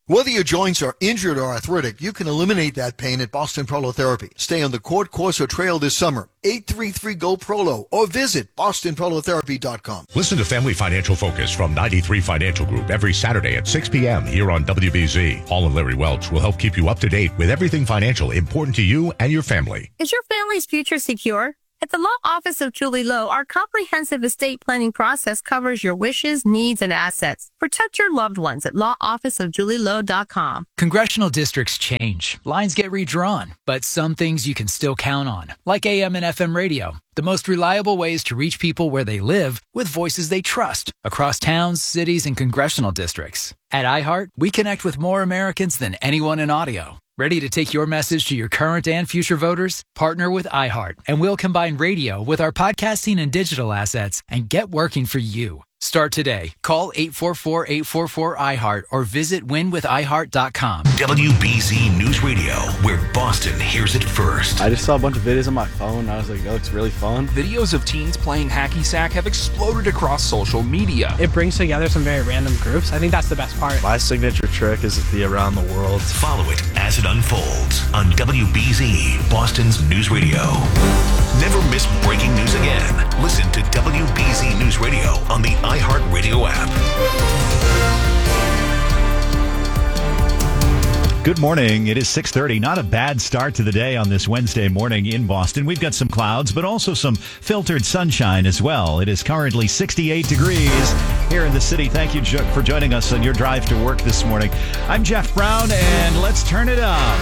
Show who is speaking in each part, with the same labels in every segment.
Speaker 1: Whether your joints are injured or arthritic, you can eliminate that pain at Boston Prolotherapy. Stay on the court course or trail this summer. 833-GO-PROLO or visit bostonprolotherapy.com.
Speaker 2: Listen to Family Financial Focus from 93 Financial Group every Saturday at 6 p.m. here on WBZ. Paul and Larry Welch will help keep you up to date with everything financial important to you and your family.
Speaker 3: Is your family's future secure? At the Law Office of Julie Lowe, our comprehensive estate planning process covers your wishes, needs, and assets. Protect your loved ones at lawofficeofjulielowe.com.
Speaker 4: Congressional districts change. Lines get redrawn, but some things you can still count on, like AM and FM radio. The most reliable ways to reach people where they live with voices they trust across towns, cities, and congressional districts. At iHeart, we connect with more Americans than anyone in audio. Ready to take your message to your current and future voters? Partner with iHeart, and we'll combine radio with our podcasting and digital assets and get working for you. Start today. Call 844-844-iHeart or visit winwithiheart.com.
Speaker 5: WBZ News Radio, where Boston hears it first.
Speaker 6: I just saw a bunch of videos on my phone. I was like, that looks really fun.
Speaker 7: Videos of teens playing hacky sack have exploded across social media.
Speaker 8: It brings together some very random groups. I think that's the best part.
Speaker 6: My signature trick is the around the world.
Speaker 5: Follow it as it unfolds on WBZ, Boston's News Radio. Never miss breaking news again. Listen to WBZ News Radio on the iHeartRadio app.
Speaker 9: Good morning. It is 6:30. Not a bad start to the day on this Wednesday morning in Boston. We've got some clouds, but also some filtered sunshine as well. It is currently 68 degrees here in the city. Thank you for joining us on your drive to work this morning. I'm Jeff Brown, and let's turn it up.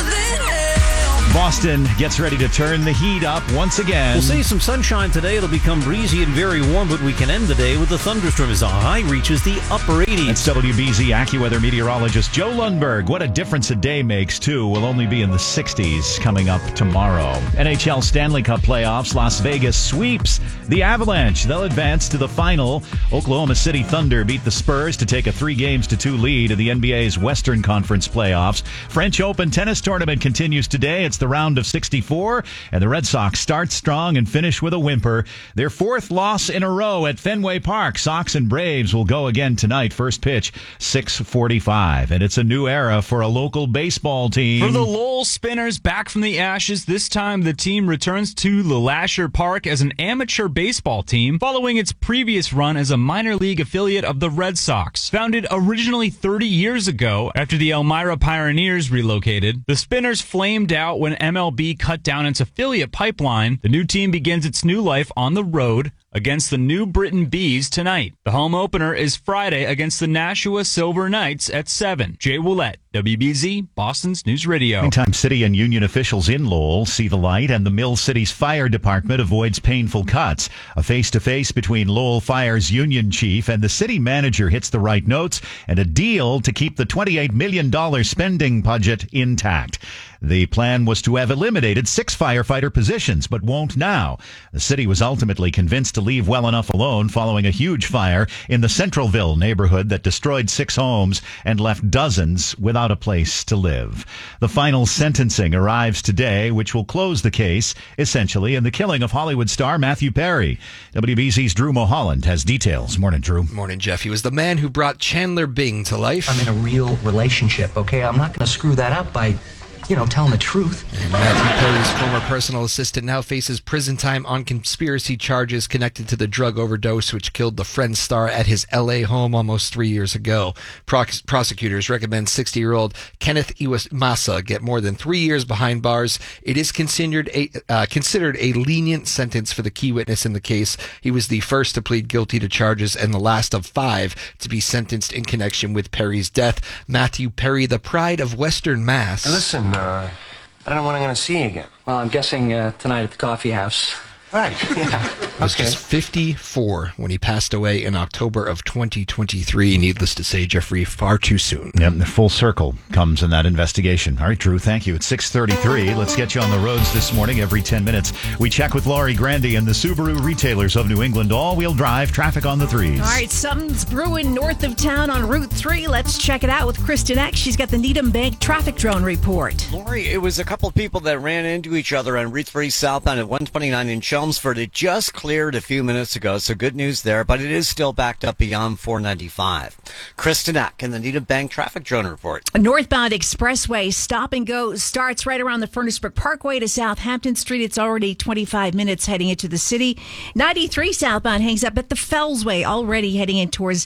Speaker 9: Boston gets ready to turn the heat up once again.
Speaker 10: We'll see some sunshine today. It'll become breezy and very warm, but we can end the day with a thunderstorm as the high reaches the upper 80s.
Speaker 9: That's WBZ AccuWeather meteorologist Joe Lundberg. What a difference a day makes, too. We'll only be in the 60s coming up tomorrow. NHL Stanley Cup playoffs. Las Vegas sweeps the Avalanche. They'll advance to the final. Oklahoma City Thunder beat the Spurs to take a 3-2 lead in the NBA's Western Conference playoffs. French Open tennis tournament continues today. It's the round of 64, and the Red Sox start strong and finish with a whimper. Their fourth loss in a row at Fenway Park. Sox and Braves will go again tonight. First pitch, 6:45. And it's a new era for a local baseball team.
Speaker 11: For the Lowell Spinners, back from the ashes, this time the team returns to LeLacheur Park as an amateur baseball team following its previous run as a minor league affiliate of the Red Sox. Founded originally 30 years ago after the Elmira Pioneers relocated, the Spinners flamed out when MLB cut down its affiliate pipeline. The new team begins its new life on the road against the New Britain Bees tonight. The home opener is Friday against the Nashua Silver Knights at 7. Jay Willett, WBZ, Boston's News Radio.
Speaker 9: Meantime, city and union officials in Lowell see the light, and the Mill City's fire department avoids painful cuts. A face-to-face between Lowell Fire's union chief and the city manager hits the right notes, and a deal to keep the $28 million spending budget intact. The plan was to have eliminated 6 firefighter positions, but won't now. The city was ultimately convinced to leave well enough alone following a huge fire in the Centralville neighborhood that destroyed 6 homes and left dozens without a place to live. The final sentencing arrives today, which will close the case, essentially, in the killing of Hollywood star Matthew Perry. WBZ's Drew Mulholland has details. Morning, Drew.
Speaker 12: Morning, Jeff. He was the man who brought Chandler Bing to life.
Speaker 13: I'm in a real relationship, okay? I'm not going to screw that up by telling the truth.
Speaker 12: And Matthew Perry's former personal assistant now faces prison time on conspiracy charges connected to the drug overdose which killed the Friends star at his L.A. home almost 3 years ago. Prosecutors recommend 60-year-old Kenneth Iwamasa get more than 3 years behind bars. It is considered a lenient sentence for the key witness in the case. He was the first to plead guilty to charges and the last of 5 to be sentenced in connection with Perry's death. Matthew Perry, the pride of Western Mass.
Speaker 14: Listen, I don't know when I'm going to see you again.
Speaker 13: Well, I'm guessing tonight at the coffee house.
Speaker 14: Right, yeah.
Speaker 12: He was just 54 when he passed away in October of 2023. Needless to say, Jeffrey, far too soon.
Speaker 9: Yep, the full circle comes in that investigation. All right, Drew, thank you. It's 6:33. Let's get you on the roads this morning. Every 10 minutes, we check with Laurie Grandy and the Subaru retailers of New England. All-wheel drive traffic on the 3s.
Speaker 15: All right, something's brewing north of town on Route 3. Let's check it out with Kristen X. She's got the Needham Bank traffic drone report.
Speaker 16: Laurie, it was a couple of people that ran into each other on Route 3 southbound at 129 in Chelsea. Chelmsford. It just cleared a few minutes ago, so good news there, but it is still backed up beyond 495. Kristen Eck in the Needham Bank Traffic Drone Report.
Speaker 15: A northbound expressway stop and go starts right around the Furnace Brook Parkway to Southampton Street. It's already 25 minutes heading into the city. 93 southbound hangs up at the Fellsway, already heading in towards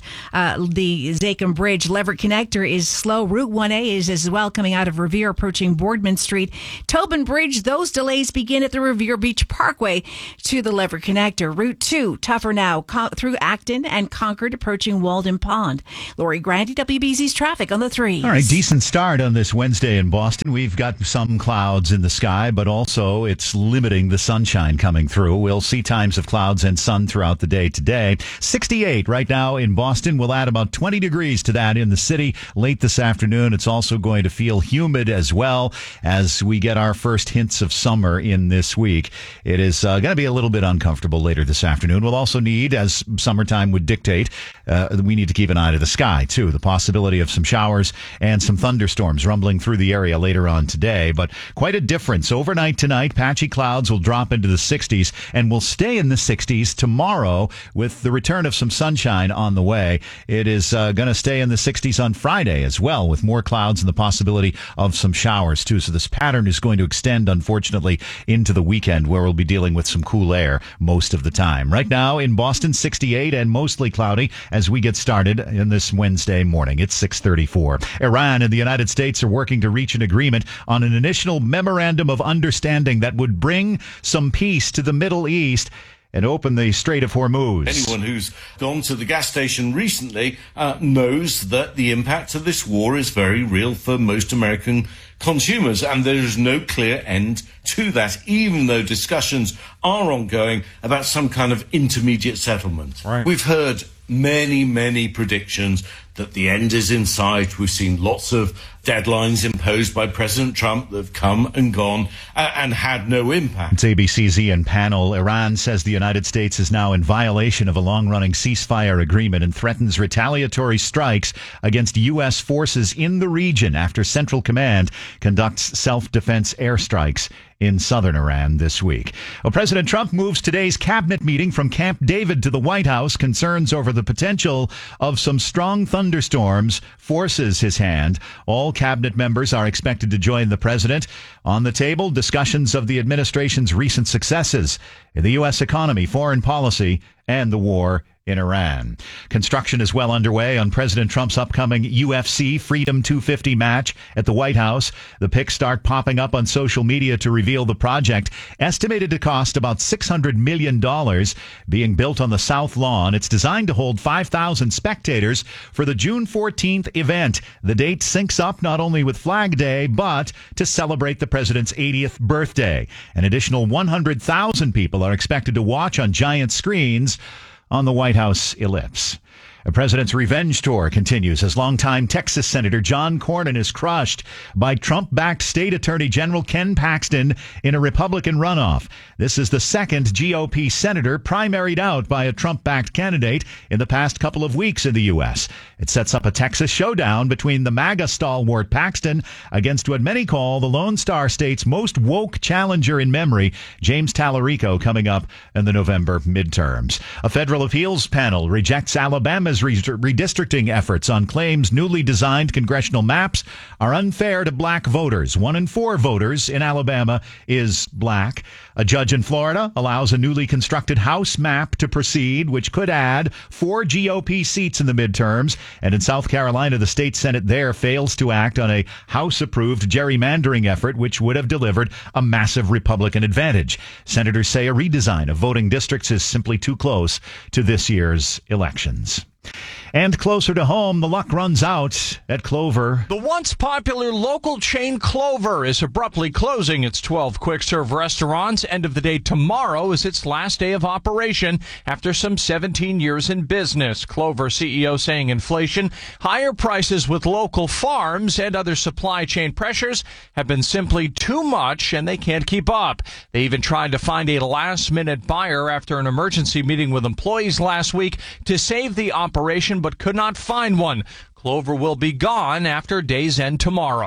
Speaker 15: the Zakim Bridge. Leverett Connector is slow. Route 1A is as well coming out of Revere, approaching Boardman Street. Tobin Bridge, those delays begin at the Revere Beach Parkway to the Leverett Connector. Route 2, tougher now through Acton and Concord, approaching Walden Pond. Lori Grandy, WBZ's traffic on the 3.
Speaker 9: All right, decent start on this Wednesday in Boston. We've got some clouds in the sky, but also it's limiting the sunshine coming through. We'll see times of clouds and sun throughout the day today. 68 right now in Boston. We'll add about 20 degrees to that in the city late this afternoon. It's also going to feel humid as well as we get our first hints of summer in this week. It is going to be a little bit uncomfortable later this afternoon. We'll also need, as summertime would dictate, we need to keep an eye to the sky, too. The possibility of some showers and some thunderstorms rumbling through the area later on today. But quite a difference. Overnight tonight, patchy clouds will drop into the 60s and will stay in the 60s tomorrow with the return of some sunshine on the way. It is going to stay in the 60s on Friday as well, with more clouds and the possibility of some showers, too. So this pattern is going to extend, unfortunately, into the weekend, where we'll be dealing with some cool air most of the time. Right now in Boston, 68 and mostly cloudy as we get started in this Wednesday morning. It's 6:34. Iran and the United States are working to reach an agreement on an initial memorandum of understanding that would bring some peace to the Middle East and open the Strait of Hormuz.
Speaker 17: Anyone who's gone to the gas station recently knows that the impact of this war is very real for most American consumers, and there is no clear end to that, even though discussions are ongoing about some kind of intermediate settlement. Right. We've heard many predictions that the end is in sight. We've seen lots of deadlines imposed by President Trump that have come and gone and had no impact.
Speaker 9: It's ABC's Ian Pannell. Iran says the United States is now in violation of a long-running ceasefire agreement and threatens retaliatory strikes against U.S. forces in the region after Central Command conducts self-defense airstrikes in southern Iran this week. Well, President Trump moves today's cabinet meeting from Camp David to the White House. Concerns over the potential of some strong thunderstorms forces his hand. All cabinet members are expected to join the president. On the table, discussions of the administration's recent successes in the U.S. economy, foreign policy, and the war in Iran. Construction is well underway on President Trump's upcoming UFC Freedom 250 match at the White House. The pics start popping up on social media to reveal the project, estimated to cost about $600 million, being built on the South Lawn. It's designed to hold 5,000 spectators for the June 14th event. The date syncs up not only with Flag Day, but to celebrate the president's 80th birthday. An additional 100,000 people are expected to watch on giant screens on the White House ellipse. The president's revenge tour continues as longtime Texas Senator John Cornyn is crushed by Trump-backed State Attorney General Ken Paxton in a Republican runoff. This is the second GOP senator primaried out by a Trump-backed candidate in the past couple of weeks in the U.S. It sets up a Texas showdown between the MAGA stalwart Paxton against what many call the Lone Star State's most woke challenger in memory, James Tallarico, coming up in the November midterms. A federal appeals panel rejects Alabama's redistricting efforts on claims newly designed congressional maps are unfair to black voters. 1 in 4 voters in Alabama is black. A judge in Florida allows a newly constructed House map to proceed, which could add 4 GOP seats in the midterms. And in South Carolina, the state Senate there fails to act on a House-approved gerrymandering effort, which would have delivered a massive Republican advantage. Senators say a redesign of voting districts is simply too close to this year's elections. And closer to home, the luck runs out at Clover.
Speaker 18: The once popular local chain Clover is abruptly closing its 12 quick-serve restaurants. End of the day tomorrow is its last day of operation after some 17 years in business. Clover CEO saying inflation, higher prices with local farms, and other supply chain pressures have been simply too much, and they can't keep up. They even tried to find a last-minute buyer after an emergency meeting with employees last week to save the operation, but could not find one. Clover will be gone after day's end tomorrow.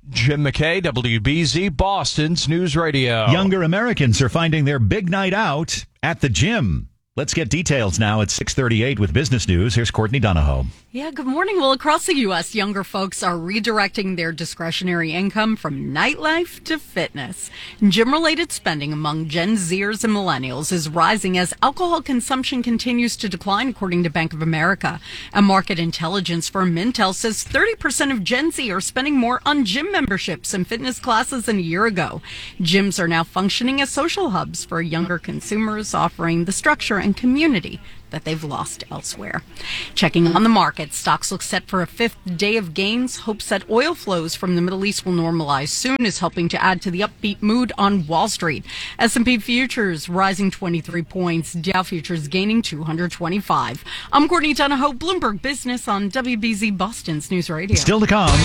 Speaker 18: Jim McKay, WBZ, Boston's News Radio.
Speaker 9: Younger Americans are finding their big night out at the gym. Let's get details now at 6:38 with business news. Here's Courtney Donahoe.
Speaker 19: Yeah, good morning. Well, across the U.S., younger folks are redirecting their discretionary income from nightlife to fitness. Gym-related spending among Gen Zers and millennials is rising as alcohol consumption continues to decline, according to Bank of America. A market intelligence firm, Mintel, says 30% of Gen Z are spending more on gym memberships and fitness classes than a year ago. Gyms are now functioning as social hubs for younger consumers, offering the structure and community that they've lost elsewhere. Checking on the market, stocks look set for a fifth day of gains. Hopes that oil flows from the Middle East will normalize soon is helping to add to the upbeat mood on Wall Street. S&P futures rising 23 points, Dow futures gaining 225. I'm Courtney Donahoe, Bloomberg Business on WBZ Boston's News Radio.
Speaker 9: Still to come.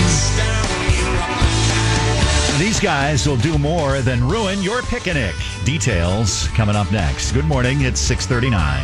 Speaker 9: These guys will do more than ruin your picnic. Details coming up next. Good morning. It's 6:39.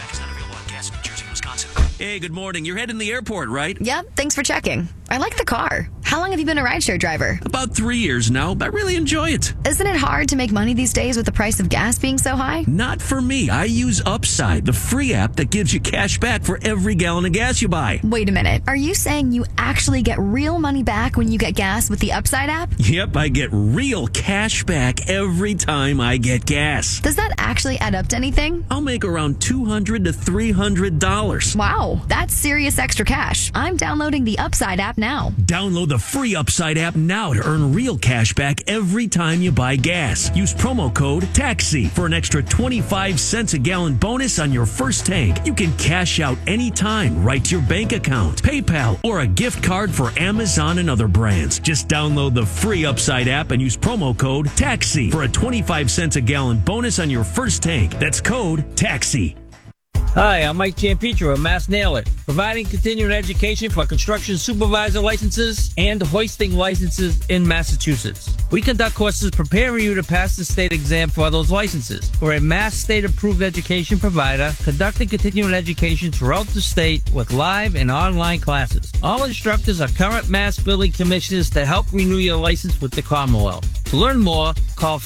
Speaker 20: Hey, good morning. You're heading to the airport, right?
Speaker 21: Yep, thanks for checking. I like the car. How long have you been a rideshare driver?
Speaker 20: About 3 years now, but I really enjoy it.
Speaker 21: Isn't it hard to make money these days with the price of gas being so high?
Speaker 20: Not for me. I use Upside, the free app that gives you cash back for every gallon of gas you buy.
Speaker 21: Wait a minute. Are you saying you actually get real money back when you get gas with the Upside app?
Speaker 20: Yep, I get real cash back every time I get gas.
Speaker 21: Does that actually add up to anything?
Speaker 20: I'll make around $200 to $300.
Speaker 21: Wow, that's serious extra cash. I'm downloading the Upside app now.
Speaker 20: Download the free Upside app now to earn real cash back every time you buy gas. Use promo code TAXI for an extra 25 cents a gallon bonus on your first tank. You can cash out anytime right to your bank account, PayPal, or a gift card for Amazon and other brands. Just download the free Upside app and use promo code TAXI for a 25 cents a gallon bonus on your first tank. That's code TAXI.
Speaker 22: Hi, I'm Mike Giampietro of Mass Nailer, providing continuing education for construction supervisor licenses and hoisting licenses in Massachusetts. We conduct courses preparing you to pass the state exam for those licenses. We're a Mass state-approved education provider conducting continuing education throughout the state with live and online classes. All instructors are current Mass building commissioners to help renew your license with the Commonwealth. To learn more, call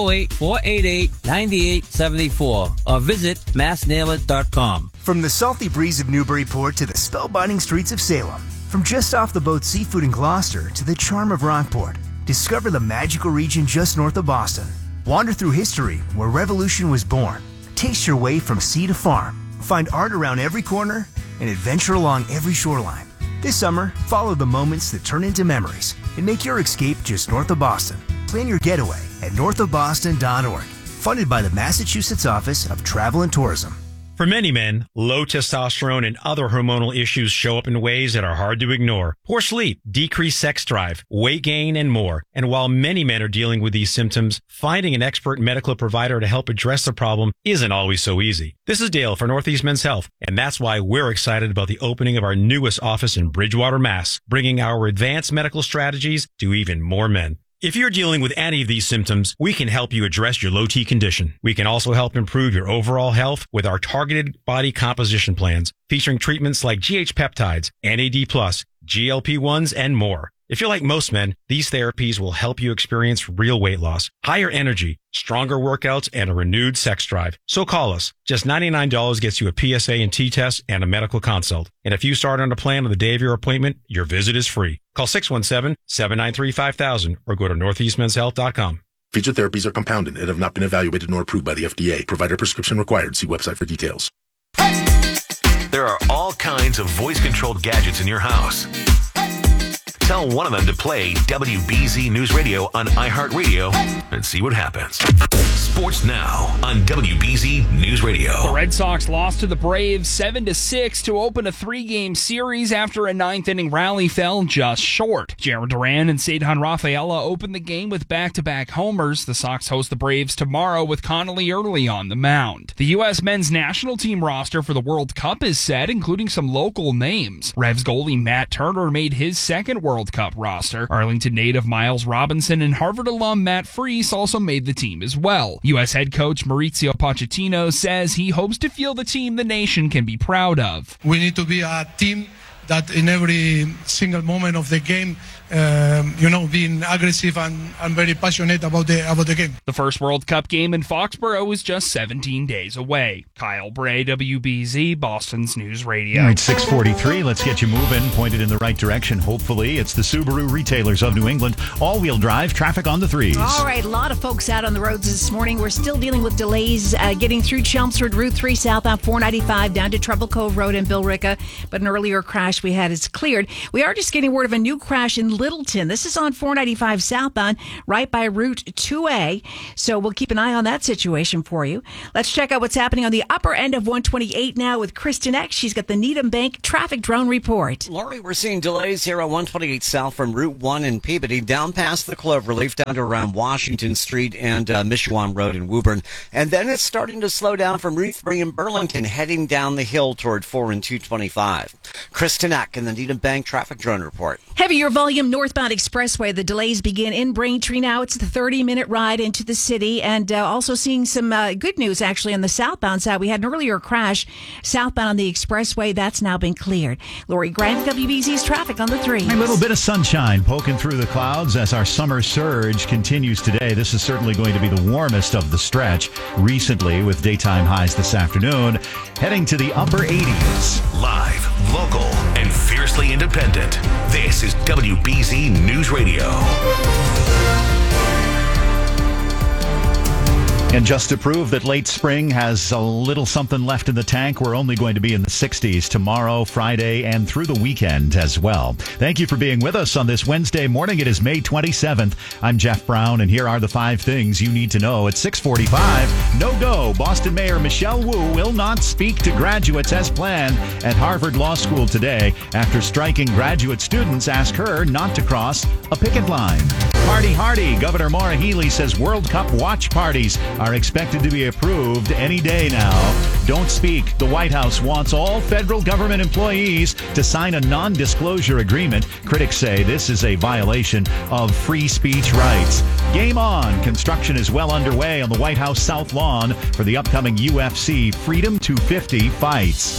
Speaker 22: 508-488-9874 or visit massnailer.com.
Speaker 23: From the salty breeze of Newburyport to the spellbinding streets of Salem, from just off the boat seafood in Gloucester to the charm of Rockport, discover the magical region just north of Boston. Wander through history where revolution was born. Taste your way from sea to farm. Find art around every corner and adventure along every shoreline. This summer, follow the moments that turn into memories and make your escape just north of Boston. Plan your getaway at northofboston.org. Funded by the Massachusetts Office of Travel and Tourism.
Speaker 24: For many men, low testosterone and other hormonal issues show up in ways that are hard to ignore. Poor sleep, decreased sex drive, weight gain, and more. And while many men are dealing with these symptoms, finding an expert medical provider to help address the problem isn't always so easy. This is Dale for Northeast Men's Health, and that's why we're excited about the opening of our newest office in Bridgewater, Mass., bringing our advanced medical strategies to even more men. If you're dealing with any of these symptoms, we can help you address your low T condition. We can also help improve your overall health with our targeted body composition plans, featuring treatments like GH peptides, NAD+, GLP-1s, and more. If you're like most men, these therapies will help you experience real weight loss, higher energy, stronger workouts, and a renewed sex drive. So call us. Just $99 gets you a PSA and T-test and a medical consult. And if you start on a plan on the day of your appointment, your visit is free. Call 617-793-5000 or go to northeastmenshealth.com.
Speaker 25: Featured therapies are compounded and have not been evaluated nor approved by the FDA. Provider prescription required. See website for details.
Speaker 5: There are all kinds of voice-controlled gadgets in your house. Tell one of them to play WBZ News Radio on iHeartRadio and see what happens. Sports now on WBZ News Radio.
Speaker 7: The Red Sox lost to the Braves 7-6 to open a 3-game series after a 9th-inning rally fell just short. Jarren Duran and Cedric Rafaela opened the game with back-to-back homers. The Sox host the Braves tomorrow with Connolly early on the mound. The U.S. men's national team roster for the World Cup is set, including some local names. Revs goalie Matt Turner made his second World Cup roster. Arlington native Miles Robinson and Harvard alum Matt Freese also made the team as well. U.S. head coach Mauricio Pochettino says he hopes to field a team the nation can be proud of.
Speaker 26: We need to be a team
Speaker 1: that in every single moment of the game, being aggressive and very passionate about the game.
Speaker 7: The first World Cup game in Foxborough is just 17 days away. Kyle Bray, WBZ, Boston's News Radio.
Speaker 9: All right, 6:43. Let's get you moving, pointed in the right direction. Hopefully, it's the Subaru retailers of New England. All-wheel drive traffic on the 3s.
Speaker 15: All right, a lot of folks out on the roads this morning. We're still dealing with delays getting through Chelmsford Route 3 southbound 495 down to Trouble Cove Road in Billerica, but an earlier crash we had is cleared. We are just getting word of a new crash in Littleton. This is on 495 southbound, right by Route 2A. So we'll keep an eye on that situation for you. Let's check out what's happening on the upper end of 128 now with Kristen X. She's got the Needham Bank traffic drone report.
Speaker 16: Lori, we're seeing delays here on 128 south from Route 1 in Peabody down past the Cloverleaf down to around Washington Street and Mishawam Road in Woburn. And then it's starting to slow down from Route 3 in Burlington, heading down the hill toward 4 and 225. Kristen Eck in the Needham Bank traffic drone report.
Speaker 15: Heavier volume northbound expressway. The delays begin in Braintree now. It's the 30-minute ride into the city. And also seeing some good news, actually, on the southbound side. We had an earlier crash southbound on the expressway. That's now been cleared. Lori Grant, WBZ's traffic on the 3s.
Speaker 9: A little bit of sunshine poking through the clouds as our summer surge continues today. This is certainly going to be the warmest of the stretch recently, with daytime highs this afternoon, heading to the upper 80s.
Speaker 5: Live, local, and fiercely independent. This is WBZ News Radio.
Speaker 9: And just to prove that late spring has a little something left in the tank, we're only going to be in the 60s tomorrow, Friday, and through the weekend as well. Thank you for being with us on this Wednesday morning. It is May 27th. I'm Jeff Brown, and here are the 5 things you need to know at 6:45. No-go. Boston Mayor Michelle Wu will not speak to graduates as planned at Harvard Law School today after striking graduate students ask her not to cross a picket line. Party hardy. Governor Maura Healey says World Cup watch parties are expected to be approved any day now. Don't speak. The White House wants all federal government employees to sign a non-disclosure agreement. Critics say this is a violation of free speech rights. Game on. Construction is well underway on the White House South Lawn for the upcoming UFC Freedom 250 fights.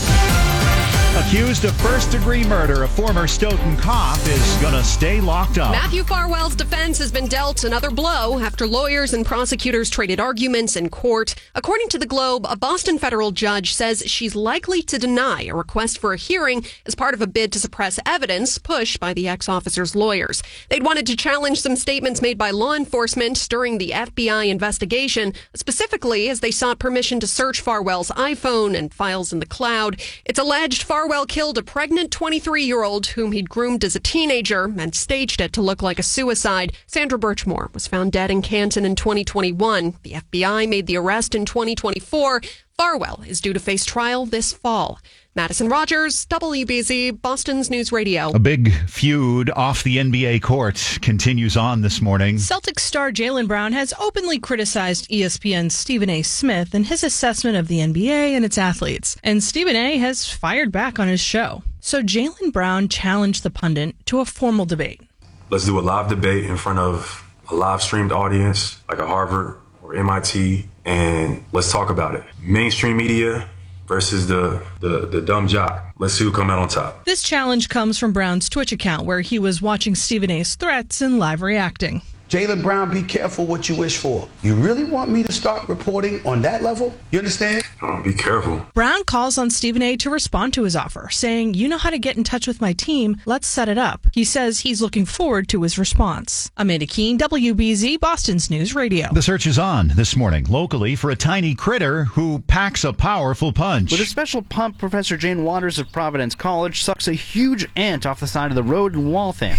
Speaker 9: Accused of first-degree murder, a former Stoughton cop is going to stay locked up.
Speaker 2: Matthew Farwell's defense has been dealt another blow after lawyers and prosecutors traded arguments in court. According to the Globe, a Boston federal judge says she's likely to deny a request for a hearing as part of a bid to suppress evidence pushed by the ex-officer's lawyers. They'd wanted to challenge some statements made by law enforcement during the FBI investigation, specifically as they sought permission to search Farwell's iPhone and files in the cloud. It's alleged Farwell killed a pregnant 23-year-old whom he'd groomed as a teenager and staged it to look like a suicide. Sandra Birchmore was found dead in Canton in 2021. The FBI made the arrest in 2024. Farwell is due to face trial this fall. Madison Rogers, WBZ, Boston's News Radio.
Speaker 9: A big feud off the NBA court continues on this morning.
Speaker 3: Celtics star Jaylen Brown has openly criticized ESPN's Stephen A. Smith and his assessment of the NBA and its athletes. And Stephen A. has fired back on his show. So Jaylen Brown challenged the pundit to a formal debate.
Speaker 4: Let's do a live debate in front of a live streamed audience like a Harvard or MIT, and let's talk about it. Mainstream media versus the dumb jock. Let's see who come out on top.
Speaker 3: This challenge comes from Brown's Twitch account, where he was watching Stephen A.'s threats and live reacting.
Speaker 8: Jaylen Brown, be careful what you wish for. You really want me to start reporting on that level? You understand?
Speaker 4: Be careful.
Speaker 3: Brown calls on Stephen A. to respond to his offer, saying, "You know how to get in touch with my team. Let's set it up." He says he's looking forward to his response. Amanda Keene, WBZ, Boston's News Radio.
Speaker 9: The search is on this morning locally for a tiny critter who packs a powerful punch.
Speaker 26: With a special pump, Professor Jane Waters of Providence College sucks a huge ant off the side of the road in Waltham.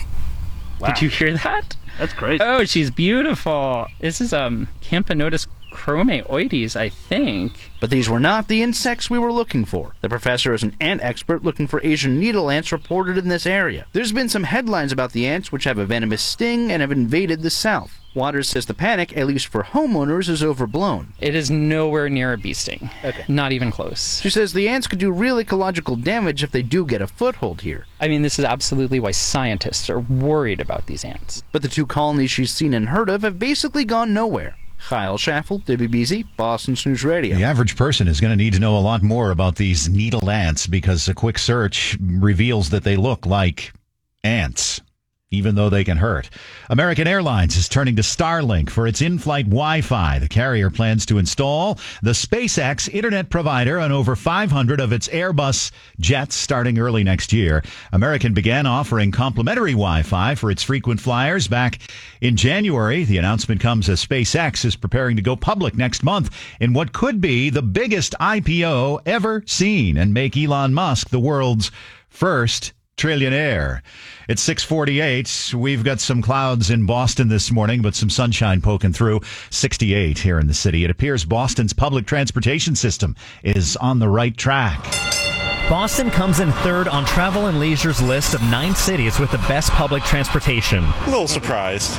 Speaker 27: Wow. Did you hear that?
Speaker 26: That's crazy.
Speaker 27: Oh, she's beautiful. This is Camponotus chromaoides, I think.
Speaker 26: But these were not the insects we were looking for. The professor is an ant expert looking for Asian needle ants reported in this area. There's been some headlines about the ants, which have a venomous sting and have invaded the South. Waters says the panic, at least for homeowners, is overblown.
Speaker 27: It is nowhere near a bee sting.
Speaker 26: Okay.
Speaker 27: Not even close.
Speaker 26: She says the ants could do real ecological damage if they do get a foothold here.
Speaker 27: I mean, this is absolutely why scientists are worried about these ants.
Speaker 26: But the 2 colonies she's seen and heard of have basically gone nowhere. Kyle Schaffel, WBZ, Boston's News Radio.
Speaker 9: The average person is going to need to know a lot more about these needle ants because a quick search reveals that they look like ants, even though they can hurt. American Airlines is turning to Starlink for its in-flight Wi-Fi. The carrier plans to install the SpaceX internet provider on over 500 of its Airbus jets starting early next year. American began offering complimentary Wi-Fi for its frequent flyers back in January. The announcement comes as SpaceX is preparing to go public next month in what could be the biggest IPO ever seen and make Elon Musk the world's first trillionaire. It's 6:48. We've got some clouds in Boston this morning, but some sunshine poking through. 68 here in the city. It appears Boston's public transportation system is on the right track.
Speaker 6: Boston comes in third on Travel and Leisure's list of 9 cities with the best public transportation.
Speaker 10: A little surprised.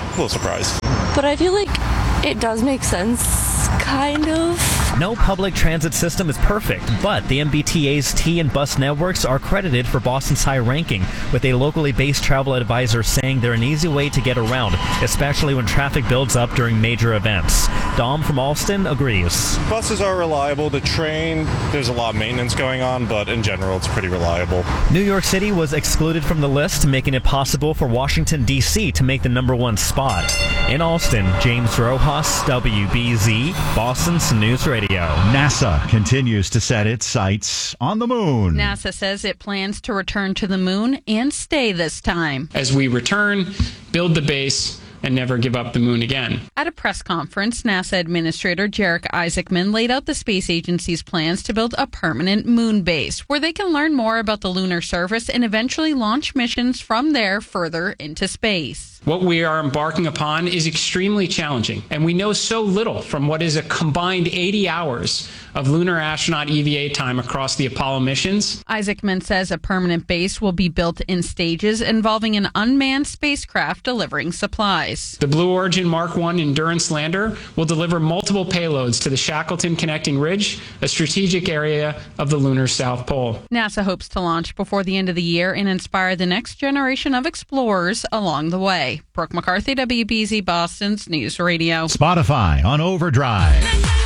Speaker 11: But I feel like it does make sense, kind of.
Speaker 6: No public transit system is perfect, but the MBTA's T and bus networks are credited for Boston's high ranking, with a locally based travel advisor saying they're an easy way to get around, especially when traffic builds up during major events. Dom from Alston agrees.
Speaker 10: Buses are reliable. The train, there's a lot of maintenance going on, but in general, it's pretty reliable.
Speaker 6: New York City was excluded from the list, making it possible for Washington, D.C. to make the number 1 spot. In Alston, James Rojas, WBZ, Boston's News Radio.
Speaker 9: NASA continues to set its sights on the moon.
Speaker 12: NASA says it plans to return to the moon and stay this time.
Speaker 13: As we return, build the base, and never give up the moon again.
Speaker 12: At a press conference, NASA Administrator Jarek Isaacman laid out the space agency's plans to build a permanent moon base where they can learn more about the lunar surface and eventually launch missions from there further into space.
Speaker 13: What we are embarking upon is extremely challenging, and we know so little from what is a combined 80 hours of lunar astronaut EVA time across the Apollo missions.
Speaker 12: Isaacman says a permanent base will be built in stages involving an unmanned spacecraft delivering supplies.
Speaker 13: The Blue Origin Mark I Endurance lander will deliver multiple payloads to the Shackleton Connecting Ridge, a strategic area of the lunar South Pole.
Speaker 12: NASA hopes to launch before the end of the year and inspire the next generation of explorers along the way. Brooke McCarthy, WBZ, Boston's News Radio.
Speaker 9: Spotify on overdrive.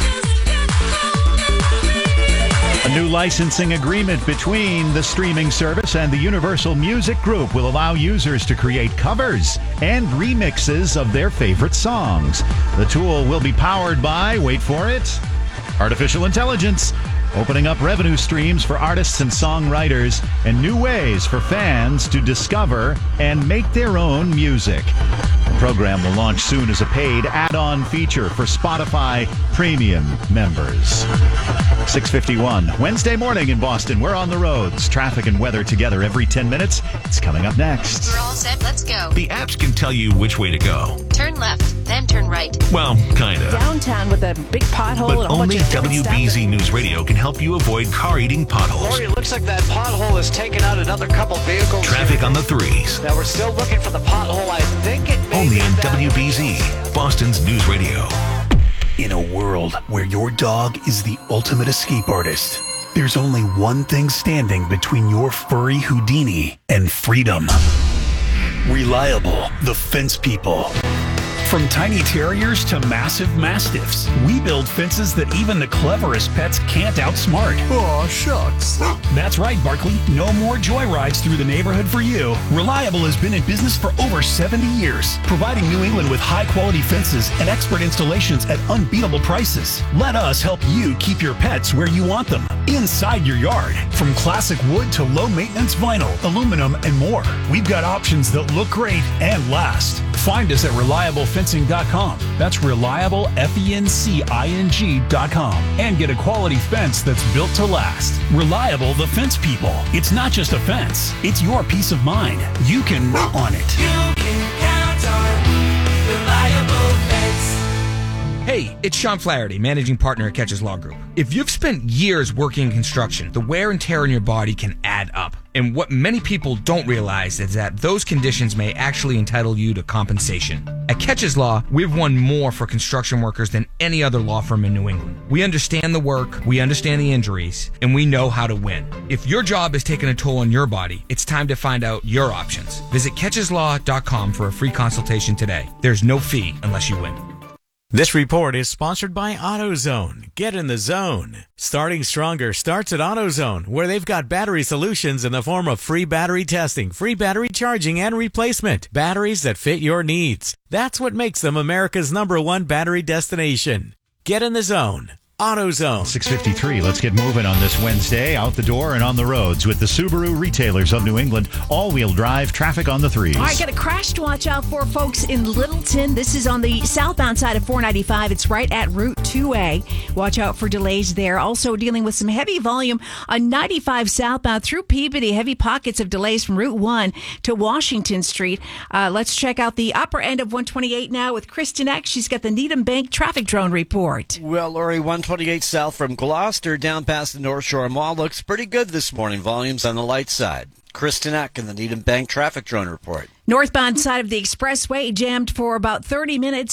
Speaker 9: A new licensing agreement between the streaming service and the Universal Music Group will allow users to create covers and remixes of their favorite songs. The tool will be powered by, wait for it, artificial intelligence, opening up revenue streams for artists and songwriters and new ways for fans to discover and make their own music. The program will launch soon as a paid add-on feature for Spotify Premium members. 6:51, Wednesday morning in Boston. We're on the roads. Traffic and weather together every 10 minutes. It's coming up next.
Speaker 14: We're all set. Let's go.
Speaker 5: The apps can tell you which way to go.
Speaker 14: Turn left, then turn right.
Speaker 5: Well, kind of.
Speaker 14: Downtown with a big pothole
Speaker 5: But
Speaker 14: and a whole
Speaker 5: only
Speaker 14: bunch of
Speaker 5: WBZ News Radio can help you avoid car-eating potholes.
Speaker 17: Lori, it looks like that pothole has taken out another couple vehicles.
Speaker 5: Traffic on the 3s.
Speaker 17: Now, we're still looking for the pothole. I think it may
Speaker 5: Only
Speaker 17: be
Speaker 5: on
Speaker 17: that
Speaker 5: WBZ, Boston's News Radio.
Speaker 28: In a world where your dog is the ultimate escape artist, there's only one thing standing between your furry Houdini and freedom. Reliable, the fence people. From tiny terriers to massive mastiffs, we build fences that even the cleverest pets can't outsmart. Aw, shucks. That's right, Barkley. No more joyrides through the neighborhood for you. Reliable has been in business for over 70 years, providing New England with high-quality fences and expert installations at unbeatable prices. Let us help you keep your pets where you want them, inside your yard. From classic wood to low-maintenance vinyl, aluminum, and more, we've got options that look great and last. Find us at ReliableFencing.com. That's ReliableFencing.com. And get a quality fence that's built to last. Reliable, the fence people. It's not just a fence. It's your peace of mind. You can work on it.
Speaker 29: You can count on Reliable Fence.
Speaker 30: Hey, it's Sean Flaherty, managing partner at Catches Law Group. If you've spent years working in construction, the wear and tear on your body can add up. And what many people don't realize is that those conditions may actually entitle you to compensation. At Catches Law, we've won more for construction workers than any other law firm in New England. We understand the work, we understand the injuries, and we know how to win. If your job is taking a toll on your body, it's time to find out your options. Visit catcheslaw.com for a free consultation today. There's no fee unless you win.
Speaker 1: This report is sponsored by AutoZone. Get in the zone. Starting stronger starts at AutoZone, where they've got battery solutions in the form of free battery testing, free battery charging, and replacement. Batteries that fit your needs. That's what makes them America's #1 battery destination. Get in the zone. AutoZone.
Speaker 9: 6:53. Let's get moving on this Wednesday. Out the door and on the roads with the Subaru retailers of New England. All-wheel drive traffic on the 3s.
Speaker 15: All right, got a crash to watch out for, folks, in Littleton. This is on the southbound side of 495. It's right at Route 2A. Watch out for delays there. Also dealing with some heavy volume on 95 southbound through Peabody. Heavy pockets of delays from Route 1 to Washington Street. Let's check out the upper end of 128 now with Kristen Eck. She's got the Needham Bank traffic drone report.
Speaker 16: Well, Lori, 128 south from Gloucester down past the North Shore Mall looks pretty good this morning. Volumes on the light side. Kristen Eck in the Needham Bank traffic drone report.
Speaker 15: Northbound side of the expressway jammed for about 30 minutes.